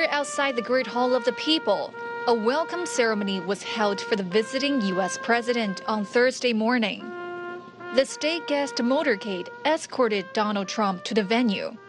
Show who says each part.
Speaker 1: outside the Great Hall of the People, a welcome ceremony was held for the visiting U.S. president on Thursday morning. The state guest motorcade escorted Donald Trump to the venue.